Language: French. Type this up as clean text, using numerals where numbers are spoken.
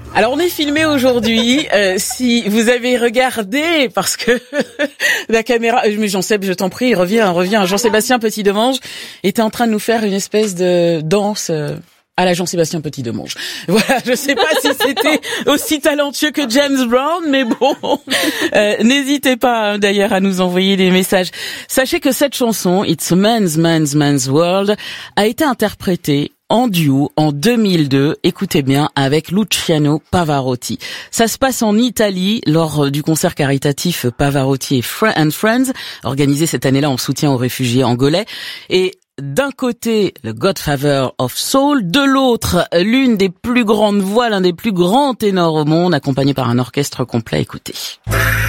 Alors on est filmé aujourd'hui, si vous avez regardé, parce que la caméra, mais Jean-Seb, je t'en prie, reviens, Jean-Sébastien Petit-Demange était en train de nous faire une espèce de danse à la Jean-Sébastien Petit-Demange. Voilà, je sais pas si c'était aussi talentueux que James Brown, mais bon, n'hésitez pas d'ailleurs à nous envoyer des messages. Sachez que cette chanson, It's a Man's World, a été interprétée en duo en 2002, écoutez bien, avec Luciano Pavarotti. Ça se passe en Italie lors du concert caritatif Pavarotti and Friends, organisé cette année-là en soutien aux réfugiés angolais. Et d'un côté, le Godfather of Soul, de l'autre, l'une des plus grandes voix, l'un des plus grands ténors au monde, accompagné par un orchestre complet. Écoutez.